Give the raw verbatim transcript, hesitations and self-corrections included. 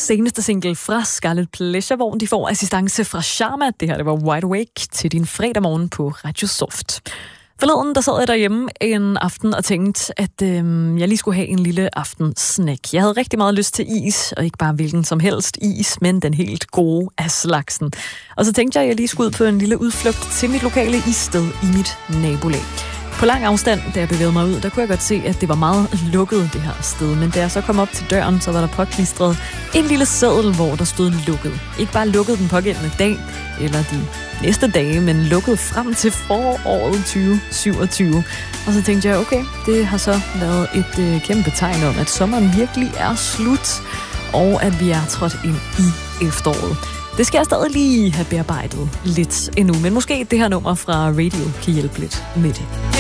seneste single fra Scarlet Pleasure, hvor de får assistance fra Sharma. Det her, det var Wide Awake til din fredag morgen på Radio Soft. Forleden, der sad jeg derhjemme en aften og tænkte, at øhm, jeg lige skulle have en lille aftensnack. Jeg havde rigtig meget lyst til is, og ikke bare hvilken som helst is, men den helt gode af slagsen. Og så tænkte jeg, at jeg lige skulle ud på en lille udflugt til mit lokale issted i mit nabolag. På lang afstand, da jeg bevægede mig ud, der kunne jeg godt se, at det var meget lukket, det her sted. Men da jeg så kom op til døren, så var der påklistret en lille seddel, hvor der stod lukket. Ikke bare lukket den pågældende dag, eller de næste dage, men lukket frem til foråret tyve syvogtyve. Og så tænkte jeg, okay, det har så været et øh, kæmpe tegn om, at sommeren virkelig er slut, og at vi er trådt ind i efteråret. Det skal jeg stadig lige have bearbejdet lidt endnu, men måske det her nummer fra Radio kan hjælpe lidt med det.